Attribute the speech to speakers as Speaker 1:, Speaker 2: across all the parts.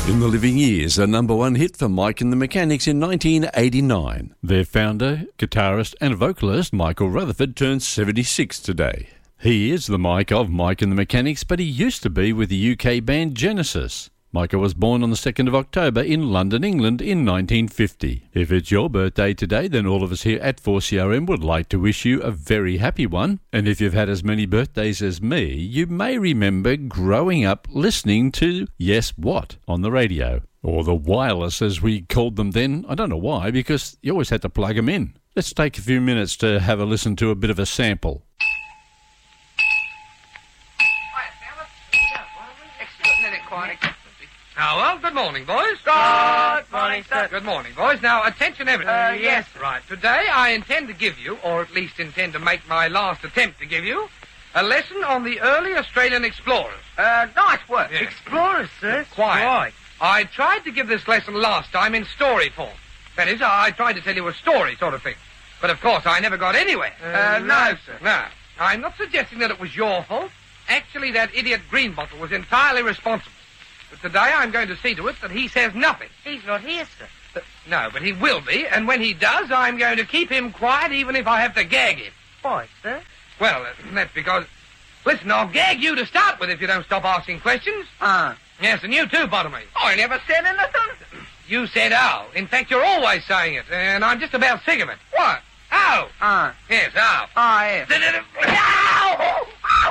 Speaker 1: In the Living Years, a number one hit for Mike and the Mechanics in 1989. Their founder, guitarist and vocalist Michael Rutherford turned 76 today. He is the Mike of Mike and the Mechanics, but he used to be with the UK band Genesis. Michael was born on the 2nd of October in London, England in 1950. If it's your birthday today, then all of us here at 4CRM would like to wish you a very happy one. And if you've had as many birthdays as me, you may remember growing up listening to Yes What on the radio. Or the wireless as we called them then. I don't know why, because you always had to plug them in. Let's take a few minutes to have a listen to a bit of a sample.
Speaker 2: Now, well, good morning, boys.
Speaker 3: Good morning, sir.
Speaker 2: Good morning, boys. Now, attention, everyone.
Speaker 3: Yes.
Speaker 2: Right. Today, I intend to give you, or at least intend to make my last attempt to give you, a lesson on the early Australian explorers.
Speaker 3: Nice work.
Speaker 2: Yes.
Speaker 3: Explorers, sir.
Speaker 2: Quiet.
Speaker 3: Right.
Speaker 2: I tried to give this lesson last time in story form. That is, I tried to tell you a story sort of thing. But, of course, I never got anywhere.
Speaker 3: No, sir.
Speaker 2: No. I'm not suggesting that it was your fault. Actually, that idiot Greenbottle was entirely responsible. But today I'm going to see to it that he says nothing.
Speaker 3: He's not here, sir.
Speaker 2: No, but he will be, and when he does, I'm going to keep him quiet even if I have to gag him.
Speaker 3: Why, sir?
Speaker 2: Well, that's because... Listen, I'll gag you to start with if you don't stop asking questions. Yes, and you too, Bottomy.
Speaker 3: I never said anything.
Speaker 2: You said ow. In fact, you're always saying it, and I'm just about sick of it. What? Ow. Yes, ow.
Speaker 3: Yes.
Speaker 2: Ow!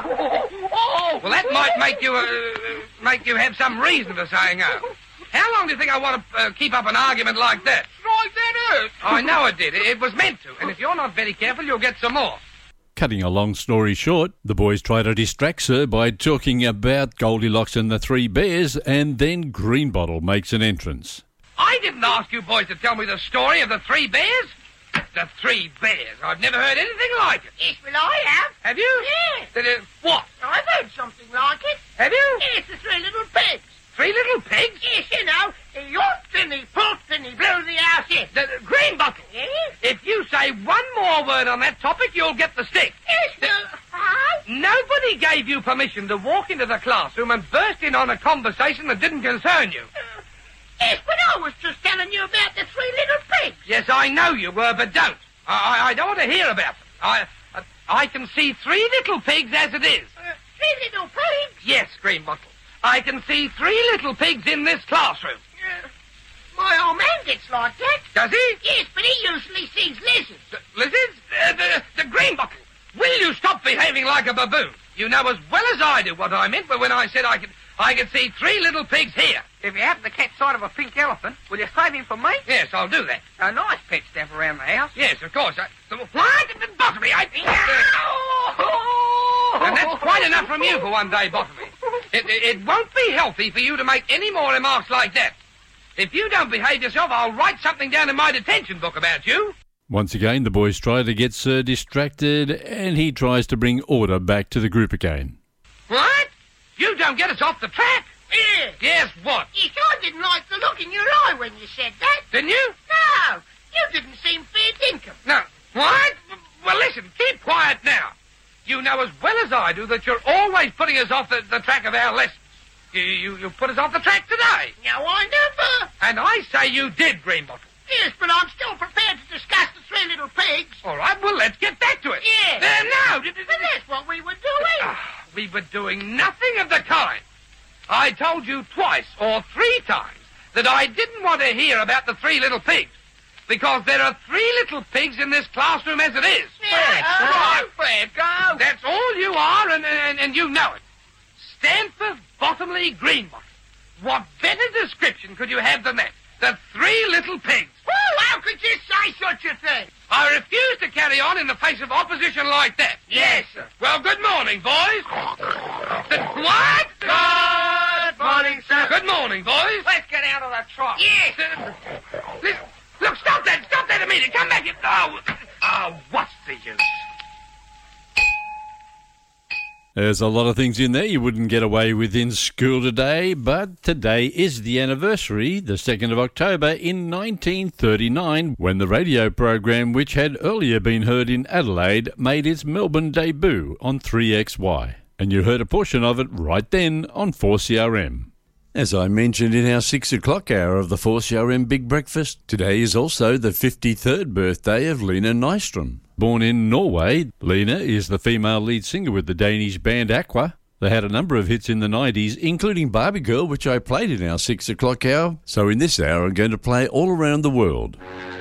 Speaker 2: Well, that might make you have some reason for saying ow. How long do you think I want to keep up an argument like that?
Speaker 3: Like that hurt.
Speaker 2: I know it did. It was meant to. And if you're not very careful, you'll get some more.
Speaker 1: Cutting a long story short, the boys try to distract Sir by talking about Goldilocks and the Three Bears, and then Greenbottle makes an entrance.
Speaker 2: I didn't ask you boys to tell me the story of the Three Bears. The Three Bears. I've never heard anything like it.
Speaker 3: Yes, well, I have.
Speaker 2: Have you?
Speaker 3: Yes.
Speaker 2: What?
Speaker 3: I've heard something like it.
Speaker 2: Have you?
Speaker 3: Yes, the Three Little Pigs.
Speaker 2: Three little pigs?
Speaker 3: Yes, you know. He yawned and he pooped and he blew the house in.
Speaker 2: The Greenbottle.
Speaker 3: Yes?
Speaker 2: If you say one more word on that topic, you'll get the stick.
Speaker 3: Yes,
Speaker 2: Nobody gave you permission to walk into the classroom and burst in on a conversation that didn't concern you.
Speaker 3: Yes, but I was just telling you about the Three Little Pigs.
Speaker 2: Yes, I know you were, but don't. I don't want to hear about them. I can see three little pigs as it is.
Speaker 3: Three Little Pigs?
Speaker 2: Yes, Greenbottle. I can see three little pigs in this classroom.
Speaker 3: My old man gets like that.
Speaker 2: Does he?
Speaker 3: Yes, but he usually sees lizards.
Speaker 2: Lizards? The Greenbottle. Will you stop behaving like a baboon? You know as well as I do what I meant when I said I could see three little pigs here.
Speaker 3: If you happen to catch sight of a pink elephant, will you save him for me?
Speaker 2: Yes, I'll do that.
Speaker 3: A nice pet to have around the house.
Speaker 2: Yes, of course. Bottomy, and that's quite enough from you for one day, Bottomy. It won't be healthy for you to make any more remarks like that. If you don't behave yourself, I'll write something down in my detention book about you.
Speaker 1: Once again, the boys try to get Sir distracted, and he tries to bring order back to the group again.
Speaker 2: What? You don't get us off the track?
Speaker 3: Yes.
Speaker 2: Yes, what?
Speaker 3: Yes, I didn't like the look in your eye when you said that.
Speaker 2: Didn't you?
Speaker 3: No, you didn't seem fair dinkum.
Speaker 2: No. What? Well, listen, keep quiet now. You know as well as I do that you're always putting us off the track of our lessons. You put us off the track today.
Speaker 3: No, I never.
Speaker 2: And I say you did, Greenbottle.
Speaker 3: Yes, but I'm still prepared to discuss the Three Little Pigs.
Speaker 2: All right, well, let's get back to it.
Speaker 3: Yes.
Speaker 2: No.
Speaker 3: But that's what we were doing.
Speaker 2: We were doing nothing of the kind. I told you twice or three times that I didn't want to hear about the Three Little Pigs. Because there are three little pigs in this classroom as it is.
Speaker 3: Yes, Fred, go.
Speaker 2: That's all you are, and you know it. Stanford Bottomley Greenbottle. What better description could you have than that? The Three Little Pigs.
Speaker 3: Oh, how could you say such a thing?
Speaker 2: I refuse to carry on in the face of opposition like that.
Speaker 3: Yes, sir.
Speaker 2: Well, good morning, boys. What?
Speaker 3: Good morning, sir.
Speaker 2: Good morning, boys.
Speaker 3: Let's get out of the trot.
Speaker 2: Yes. Look, stop that immediately. Come back here. What's the use?
Speaker 1: There's a lot of things in there you wouldn't get away with in school today, but today is the anniversary, the 2nd of October in 1939, when the radio program, which had earlier been heard in Adelaide, made its Melbourne debut on 3XY. And you heard a portion of it right then on 4CRM. As I mentioned in our 6 o'clock hour of the 4CRM Big Breakfast, today is also the 53rd birthday of Lena Nystrom. Born in Norway, Lena is the female lead singer with the Danish band Aqua. They had a number of hits in the 90s, including Barbie Girl, which I played in our 6 o'clock hour. So in this hour, I'm going to play All Around the World.